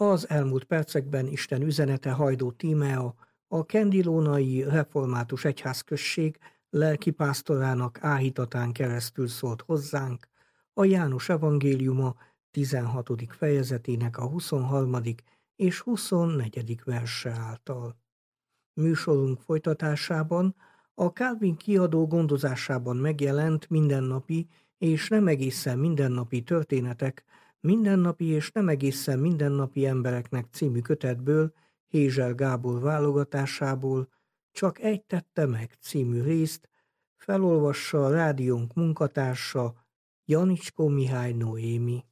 Az elmúlt percekben Isten üzenete Hajdó Tímea, a kendilónai református egyházközség lelkipásztorának áhítatán keresztül szólt hozzánk, a János evangéliuma 16. fejezetének a 23. és 24. verse által. Műsorunk folytatásában a Calvin kiadó gondozásában megjelent mindennapi és nem egészen mindennapi történetek, mindennapi és nem egészen mindennapi embereknek című kötetből, Hézsel Gábor válogatásából Csak egy tette meg című részt felolvassa a rádiónk munkatársa, Janicskó Mihály Noémi.